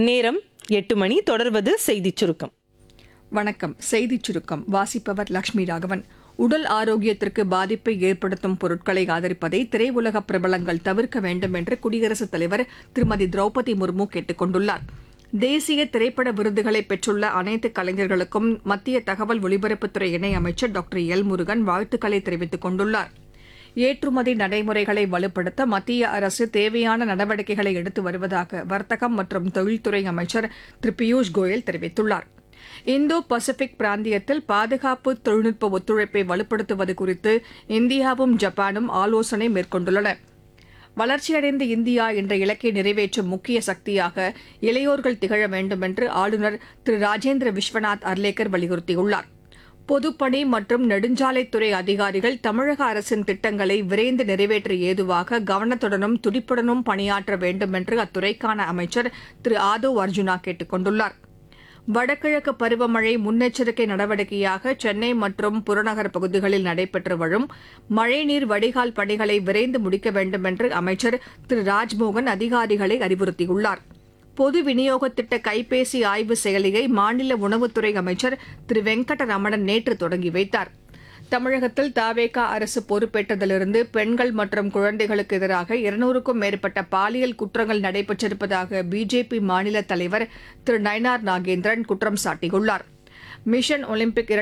நேரம் 8 மணி. தொடர்வது செய்திச் சுருக்கம். வணக்கம். செய்திச் சுருக்கம் வாசிப்பவர் லட்சுமி ராகவன். உடல் ஆரோக்கியத்திற்கு பாதிப்பை ஏற்படுத்தும் பொருட்களை ஆதரிப்பதை திரையுலக பிரபலங்கள் தவிர்க்க வேண்டும் என்று குடியரசுத் தலைவர் திருமதி திரௌபதி முர்மு கேட்டுக் கொண்டுள்ளார். தேசிய திரைப்பட விருதுகளை பெற்றுள்ள அனைத்து கலைஞர்களுக்கும் மத்திய தகவல் ஒலிபரப்புத்துறை இணையமைச்சர் டாக்டர் எல் முருகன் வாழ்த்துக்களை தெரிவித்துக் கொண்டுள்ளார். ஏற்றுமதி நடைமுறைகளை வலுப்படுத்த மத்திய அரசு தேவையான நடவடிக்கைகளை எடுத்து வருவதாக வர்த்தகம் மற்றும் தொழில்துறை அமைச்சர் திரு பியூஷ் கோயல் தெரிவித்துள்ளார். இந்தோ பசிபிக் பிராந்தியத்தில் பாதுகாப்பு தொழில்நுட்ப ஒத்துழைப்பை வலுப்படுத்துவது குறித்து இந்தியாவும் ஜப்பானும் ஆலோசனை மேற்கொண்டுள்ளன. வளர்ச்சியடைந்த இந்தியா என்ற இலக்கை நிறைவேற்றும் முக்கிய சக்தியாக இளையோர்கள் திகழ வேண்டும் என்று ஆளுநர் திரு ராஜேந்திர விஸ்வநாத் அர்லேக்கர் வலியுறுத்தியுள்ளார். பொதுப்பணி மற்றும் நெடுஞ்சாலைத்துறை அதிகாரிகள் தமிழக அரசின் திட்டங்களை விரைந்து நிறைவேற்ற ஏதுவாக கவனத்துடனும் துடிப்புடனும் பணியாற்ற வேண்டும் என்று அத்துறைக்கான அமைச்சர் திரு ஆதவ் அர்ஜுனா கேட்டுக் கொண்டுள்ளார். வடகிழக்கு பருவமழை முன்னெச்சரிக்கை நடவடிக்கையாக சென்னை மற்றும் புறநகர் பகுதிகளில் நடைபெற்று வரும் மழைநீர் வடிகால் பணிகளை விரைந்து முடிக்க வேண்டும் என்று அமைச்சர் திரு ராஜ்மோகன் அதிகாரிகளை அறிவுறுத்தியுள்ளார். பொது விநியோக திட்ட கைபேசி ஆய்வு செயலியை மாநில உணவுத்துறை அமைச்சர் திரு வெங்கடரமணன் நேற்று தொடங்கி வைத்தார். தமிழகத்தில் தவேகா அரசு பொறுப்பேற்றதிலிருந்து பெண்கள் மற்றும் குழந்தைகளுக்கு எதிராக 200க்கும் மேற்பட்ட பாலியல் குற்றங்கள் நடைபெற்றிருப்பதாக பிஜேபி மாநில தலைவர் திரு நயினார் நாகேந்திரன் குற்றம் சாட்டியுள்ளார். மிஷன் ஒலிம்பிக்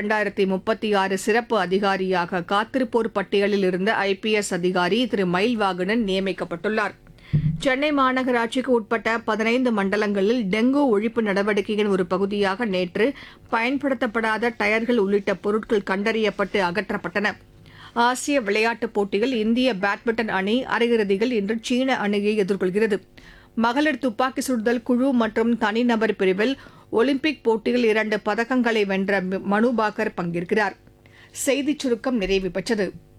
2036 சிறப்பு அதிகாரியாக காத்திருப்போர் பட்டியலில் இருந்த IPS அதிகாரி திரு மயில்வாகனன் நியமிக்கப்பட்டுள்ளார். சென்னை மாநகராட்சிக்கு உட்பட்ட 15 மண்டலங்களில் டெங்கு ஒழிப்பு நடவடிக்கையின் ஒரு பகுதியாக நேற்று பயன்படுத்தப்படாத டயர்கள் உள்ளிட்ட பொருட்கள் கண்டறியப்பட்டு அகற்றப்பட்டன. ஆசிய விளையாட்டுப் போட்டியில் இந்திய பேட்மிண்டன் அணி அரையிறுதியில் இன்று சீன அணியை எதிர்கொள்கிறது. மகளிர் துப்பாக்கி சுடுதல் குழு மற்றும் தனிநபர் பிரிவில் ஒலிம்பிக் போட்டியில் 2 பதக்கங்களை வென்ற மனு பாக்கர் பங்கேற்கிறார். செய்திச் சுருக்கம் நிறைவு பெற்றது.